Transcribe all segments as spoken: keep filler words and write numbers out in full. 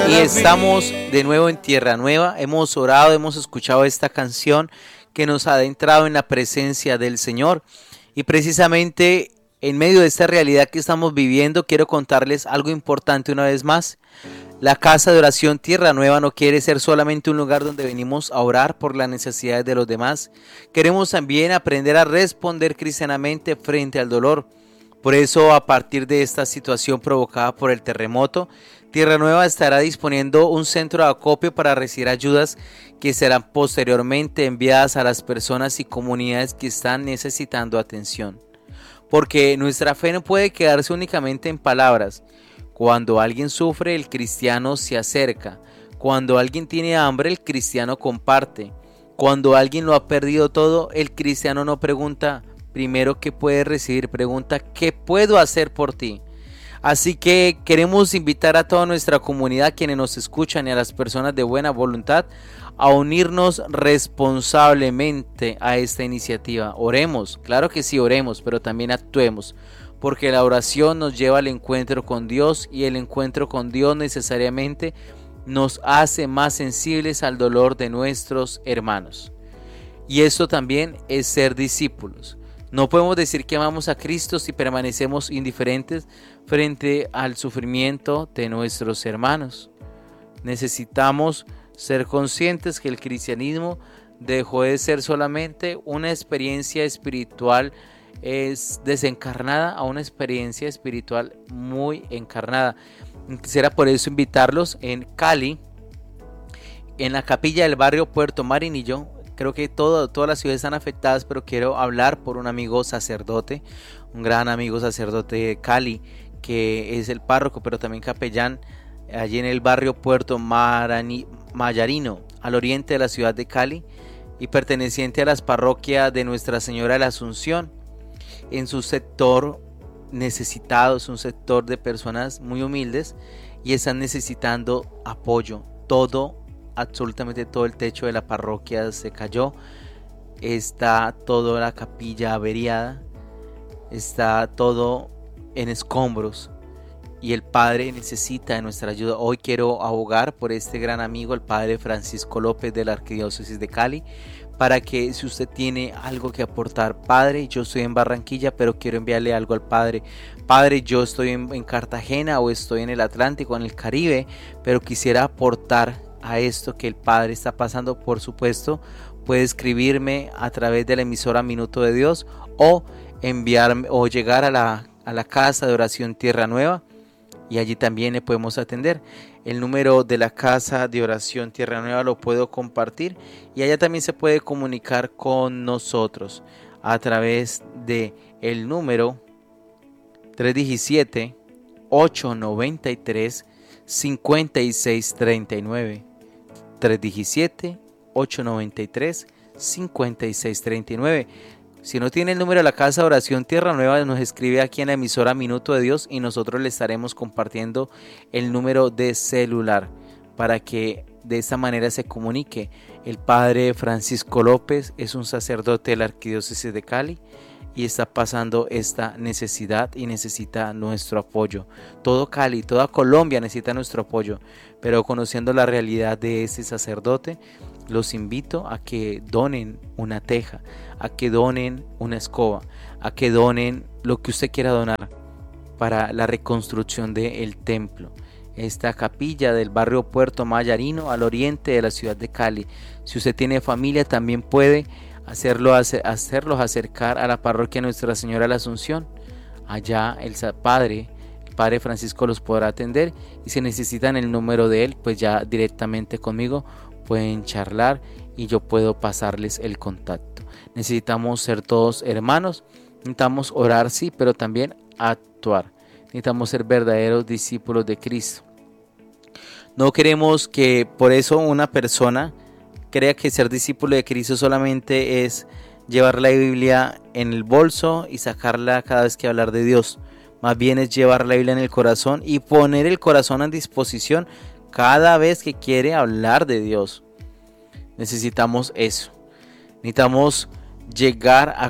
Y estamos de nuevo en Tierra Nueva. Hemos orado, hemos escuchado esta canción que nos ha adentrado en la presencia del Señor. Y precisamente en medio de esta realidad que estamos viviendo, quiero contarles algo importante una vez más. La casa de oración Tierra Nueva no quiere ser solamente un lugar donde venimos a orar por las necesidades de los demás. Queremos también aprender a responder cristianamente frente al dolor. Por eso, a partir de esta situación provocada por el terremoto, Tierra Nueva estará disponiendo un centro de acopio para recibir ayudas que serán posteriormente enviadas a las personas y comunidades que están necesitando atención. Porque nuestra fe no puede quedarse únicamente en palabras. Cuando alguien sufre, el cristiano se acerca. Cuando alguien tiene hambre, el cristiano comparte. Cuando alguien lo ha perdido todo, el cristiano no pregunta primero qué puede recibir, pregunta qué puedo hacer por ti. Así que queremos invitar a toda nuestra comunidad, quienes nos escuchan, y a las personas de buena voluntad a unirnos responsablemente a esta iniciativa. Oremos, claro que sí, oremos, pero también actuemos, porque la oración nos lleva al encuentro con Dios, y el encuentro con Dios necesariamente nos hace más sensibles al dolor de nuestros hermanos. Y esto también es ser discípulos. No podemos decir que amamos a Cristo si permanecemos indiferentes frente al sufrimiento de nuestros hermanos. Necesitamos ser conscientes que el cristianismo dejó de ser solamente una experiencia espiritual es desencarnada a una experiencia espiritual muy encarnada. Quisiera por eso invitarlos en Cali, en la capilla del barrio Puerto Marinillo. Creo que todo, todas las ciudades están afectadas, pero quiero hablar por un amigo sacerdote, un gran amigo sacerdote de Cali, que es el párroco, pero también capellán, allí en el barrio Puerto Marani, Mayarino, al oriente de la ciudad de Cali, y perteneciente a las parroquias de Nuestra Señora de la Asunción. En su sector necesitado, es un sector de personas muy humildes y están necesitando apoyo. Todo absolutamente todo el techo de la parroquia se cayó, está toda la capilla averiada, está todo en escombros y el Padre necesita de nuestra ayuda. Hoy quiero abogar por este gran amigo, el Padre Francisco López de la Arquidiócesis de Cali, para que si usted tiene algo que aportar: Padre, yo estoy en Barranquilla, pero quiero enviarle algo al Padre. Padre, yo estoy en, en Cartagena, o estoy en el Atlántico, en el Caribe, pero quisiera aportar a esto que el Padre está pasando. Por supuesto, puede escribirme a través de la emisora Minuto de Dios, o enviarme o llegar a la, a la casa de oración Tierra Nueva, y allí también le podemos atender. El número de la casa de oración Tierra Nueva lo puedo compartir, y allá también se puede comunicar con nosotros a través de el número tres uno siete, ocho nueve tres, cinco seis tres nueve. tres uno siete, ocho nueve tres, cinco seis tres nueve. Si no tiene el número de la casa de oración Tierra Nueva, nos escribe aquí en la emisora Minuto de Dios, y nosotros le estaremos compartiendo el número de celular para que de esta manera se comunique. El Padre Francisco López es un sacerdote de la Arquidiócesis de Cali y está pasando esta necesidad y necesita nuestro apoyo. Todo Cali, toda Colombia necesita nuestro apoyo, pero conociendo la realidad de ese sacerdote, los invito a que donen una teja, a que donen una escoba, a que donen lo que usted quiera donar para la reconstrucción del templo. Esta capilla del barrio Puerto Mayarino, al oriente de la ciudad de Cali. Si usted tiene familia, también puede hacerlo, hacerlos acercar a la parroquia Nuestra Señora de la Asunción. Allá el padre, el Padre Francisco los podrá atender, y si necesitan el número de él, pues ya directamente conmigo pueden charlar y yo puedo pasarles el contacto. Necesitamos ser todos hermanos, necesitamos orar, sí, pero también actuar. Necesitamos ser verdaderos discípulos de Cristo. No queremos que por eso una persona crea que ser discípulo de Cristo solamente es llevar la Biblia en el bolso y sacarla cada vez que hablar de Dios. Más bien es llevar la Biblia en el corazón y poner el corazón a disposición cada vez que quiere hablar de Dios. Necesitamos eso. Necesitamos llegar a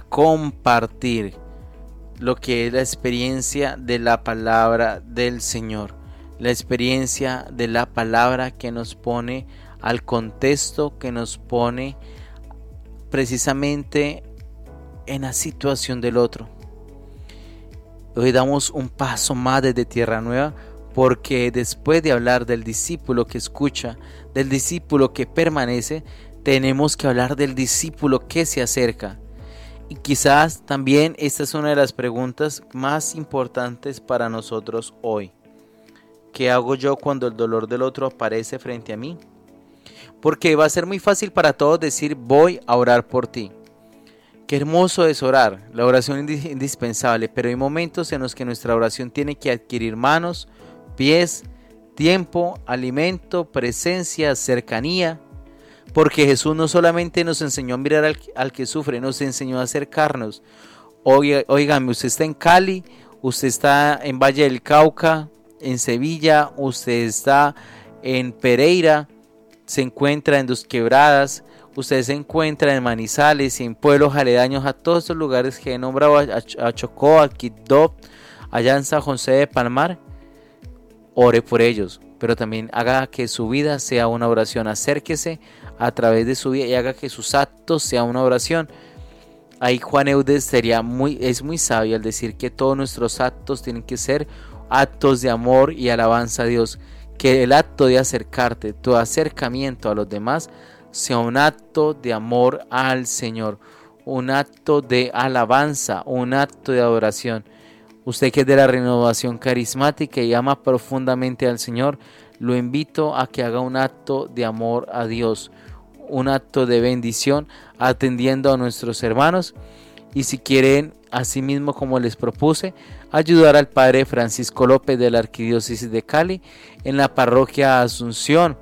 compartir lo que es la experiencia de la palabra del Señor. la experiencia de la palabra que nos pone al contexto, que nos pone precisamente en la situación del otro. Hoy damos un paso más desde Tierra Nueva, porque después de hablar del discípulo que escucha, del discípulo que permanece, tenemos que hablar del discípulo que se acerca. Y quizás también esta es una de las preguntas más importantes para nosotros hoy. ¿Qué hago yo cuando el dolor del otro aparece frente a mí? Porque va a ser muy fácil para todos decir: voy a orar por ti. Qué hermoso es orar, la oración es indispensable, pero hay momentos en los que nuestra oración tiene que adquirir manos, pies, tiempo, alimento, presencia, cercanía. Porque Jesús no solamente nos enseñó a mirar al, al que sufre, nos enseñó a acercarnos. Oiga, oígame, usted está en Cali, usted está en Valle del Cauca, en Sevilla, usted está en Pereira, se encuentra en Dos Quebradas, usted se encuentra en Manizales y en pueblos aledaños a todos estos lugares que he nombrado, a, a Chocó, a Quibdó, allá en San José de Palmar. Ore por ellos, pero también haga que su vida sea una oración. Acérquese a través de su vida y haga que sus actos sean una oración. Ahí Juan Eudes sería muy, es muy sabio al decir que todos nuestros actos tienen que ser actos de amor y alabanza a Dios. Que el acto de acercarte, tu acercamiento a los demás, sea un acto de amor al Señor, un acto de alabanza, un acto de adoración. Usted que es de la Renovación Carismática y ama profundamente al Señor, lo invito a que haga un acto de amor a Dios, un acto de bendición atendiendo a nuestros hermanos. Y si quieren, así mismo como les propuse, ayudar al Padre Francisco López de la Arquidiócesis de Cali en la parroquia Asunción.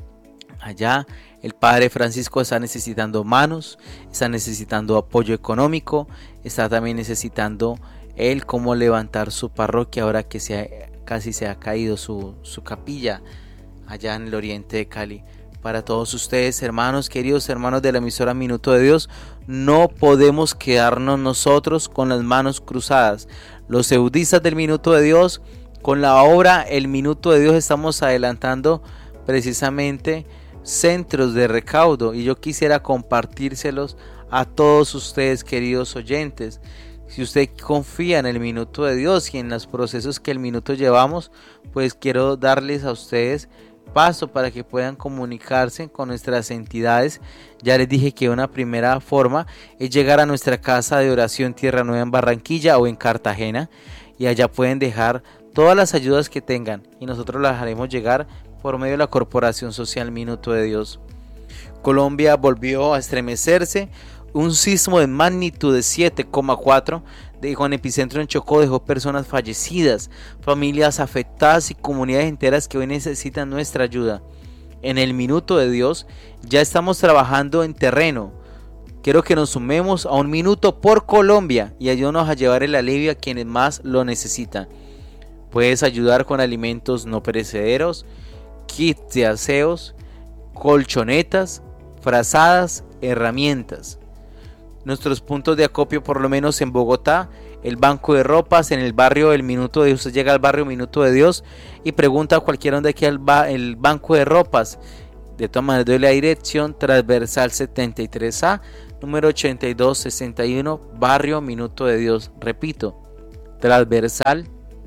Allá el Padre Francisco está necesitando manos, está necesitando apoyo económico, está también necesitando él cómo levantar su parroquia ahora que se ha, casi se ha caído su, su capilla allá en el oriente de Cali. Para todos ustedes, hermanos, queridos hermanos de la emisora Minuto de Dios, no podemos quedarnos nosotros con las manos cruzadas. Los eudistas del Minuto de Dios, con la obra El Minuto de Dios, estamos adelantando precisamente centros de recaudo y yo quisiera compartírselos a todos ustedes, queridos oyentes. Si usted confía en el Minuto de Dios y en los procesos que el minuto llevamos, pues quiero darles a ustedes paso para que puedan comunicarse con nuestras entidades. Ya les dije que una primera forma es llegar a nuestra casa de oración Tierra Nueva en Barranquilla o en Cartagena, y allá pueden dejar todas las ayudas que tengan y nosotros las haremos llegar por medio de la Corporación Social Minuto de Dios. Colombia volvió a estremecerse. Un sismo de magnitud de siete coma cuatro dejó en epicentro en Chocó, dejó personas fallecidas, familias afectadas y comunidades enteras que hoy necesitan nuestra ayuda. En el Minuto de Dios ya estamos trabajando en terreno. Quiero que nos sumemos a un minuto por Colombia y ayúdanos a llevar el alivio a quienes más lo necesitan. Puedes ayudar con alimentos no perecederos, kits de aseos, colchonetas, frazadas, herramientas. Nuestros puntos de acopio, por lo menos en Bogotá, el Banco de Ropas, en el barrio El Minuto de Dios. Usted llega al barrio Minuto de Dios y pregunta a cualquiera dónde queda el, ba el Banco de Ropas. De todas maneras, doy la dirección: transversal setenta y tres A, número ochenta y dos sesenta y uno, barrio Minuto de Dios. Repito, transversal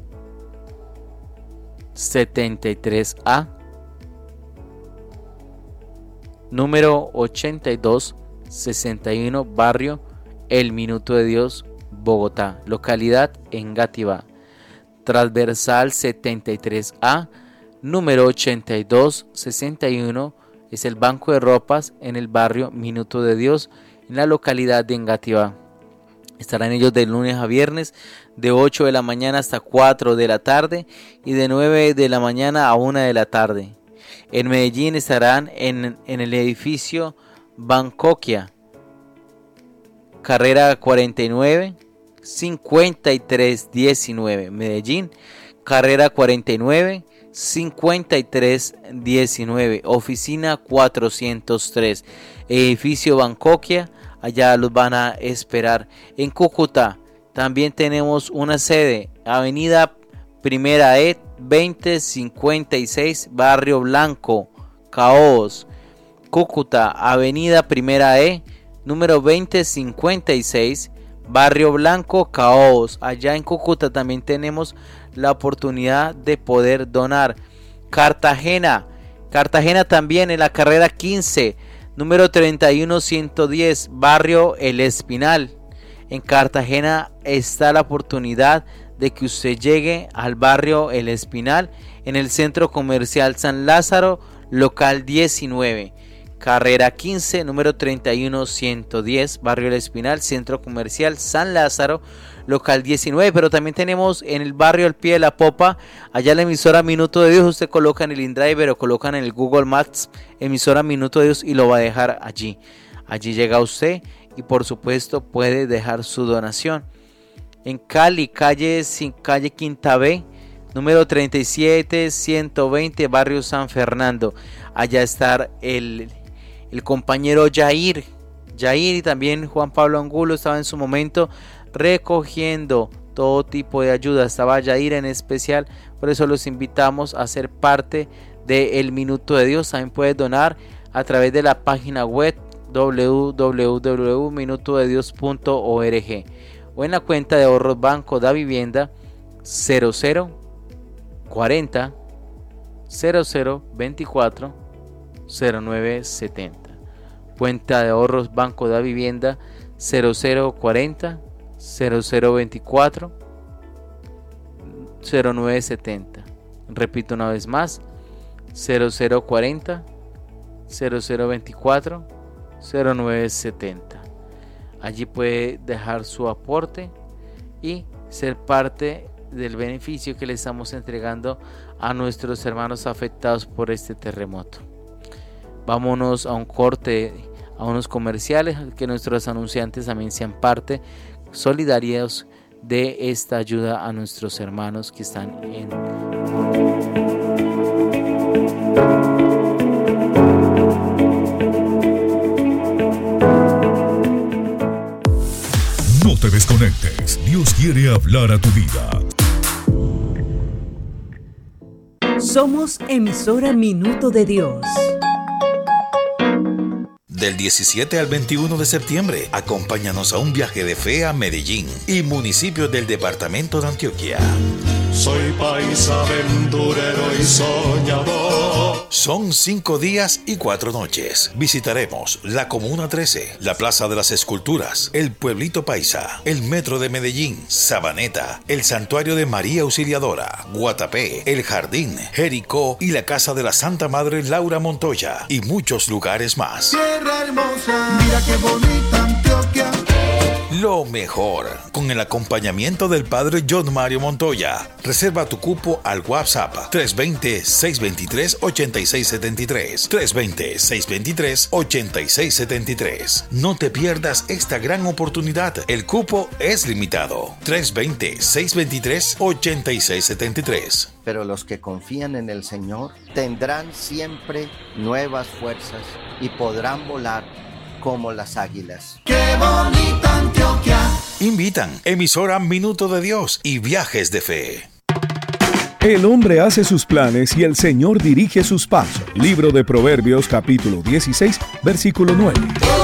setenta y tres A, número ochenta y dos sesenta y uno, barrio El Minuto de Dios, Bogotá, localidad Engativá. Transversal setenta y tres A, número ochenta y dos sesenta y uno, es el Banco de Ropas en el barrio Minuto de Dios, en la localidad de Engativá. Estarán ellos de lunes a viernes, de ocho de la mañana hasta cuatro de la tarde y de nueve de la mañana a una de la tarde. En Medellín estarán en, en el edificio Bancoquia, carrera cuarenta y nueve, cincuenta y tres diecinueve. Medellín, carrera cuarenta y nueve, cincuenta y tres diecinueve. Oficina cuatrocientos tres. Edificio Bancoquia, allá los van a esperar. En Cúcuta también tenemos una sede, Avenida Primera E veinte cincuenta y seis, Barrio Blanco, Caos, Cúcuta, Avenida Primera E, número veinte cincuenta y seis, Barrio Blanco, Caos. Allá en Cúcuta también tenemos la oportunidad de poder donar. Cartagena, Cartagena también en la carrera quince, número treinta y uno ciento diez, Barrio El Espinal. En Cartagena está la oportunidad de que usted llegue al Barrio El Espinal en el Centro Comercial San Lázaro, local diecinueve. Carrera quince, número treinta y uno ciento diez, Barrio El Espinal, Centro Comercial San Lázaro, local diecinueve. Pero también tenemos en el barrio Al Pie de la Popa, allá la emisora Minuto de Dios. Usted coloca en el InDriver o coloca en el Google Maps emisora Minuto de Dios y lo va a dejar allí. Allí llega usted y por supuesto puede dejar su donación. En Cali, calle, calle Quinta B, número treinta y siete ciento veinte, Barrio San Fernando. Allá está el, el compañero Jair. Jair y también Juan Pablo Angulo estaba en su momento recogiendo todo tipo de ayuda. Estaba Jair en especial, por eso los invitamos a ser parte del Minuto de Dios. También puedes donar a través de la página web doble u doble u doble u punto minuto de dios punto org o en la cuenta de ahorros Banco da Vivienda cero cero cuarenta cero cero veinticuatro cero nueve setenta. Cuenta de ahorros Banco da Vivienda cero cero cuarenta cero cero veinticuatro cero nueve setenta. Repito una vez más, cero cero cuarenta cero cero veinticuatro cero nueve setenta. Allí puede dejar su aporte y ser parte del beneficio que le estamos entregando a nuestros hermanos afectados por este terremoto. Vámonos a un corte, a unos comerciales, que nuestros anunciantes también sean parte solidarios de esta ayuda a nuestros hermanos que están en... No te desconectes, Dios quiere hablar a tu vida. Somos emisora Minuto de Dios. Del diecisiete al veintiuno de septiembre, acompáñanos a un viaje de fe a Medellín y municipios del departamento de Antioquia. Soy paisa aventurero y soñador. Son cinco días y cuatro noches. Visitaremos la Comuna trece, la Plaza de las Esculturas, el Pueblito Paisa, el Metro de Medellín, Sabaneta, el Santuario de María Auxiliadora, Guatapé, el Jardín, Jericó y la Casa de la Santa Madre Laura Montoya y muchos lugares más. Tierra hermosa, mira qué bonita Antioquia. Lo mejor, con el acompañamiento del Padre John Mario Montoya. Reserva tu cupo al WhatsApp tres dos cero, seis dos tres, ocho seis siete tres, tres dos cero, seis dos tres, ocho seis siete tres. No te pierdas esta gran oportunidad. El cupo es limitado. tres dos cero, seis dos tres, ocho seis siete tres. Pero los que confían en el Señor tendrán siempre nuevas fuerzas y podrán volar como las águilas. ¡Qué bonita Antioquia! Invitan emisora Minuto de Dios y Viajes de Fe. El hombre hace sus planes y el Señor dirige sus pasos. Libro de Proverbios, capítulo dieciséis, versículo nueve.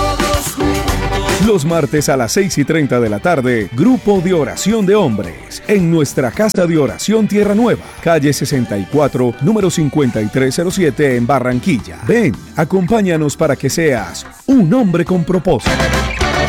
Los martes a las seis y treinta de la tarde, Grupo de Oración de Hombres, en nuestra Casa de Oración Tierra Nueva, calle sesenta y cuatro, número cincuenta y tres cero siete en Barranquilla. Ven, acompáñanos para que seas un hombre con propósito.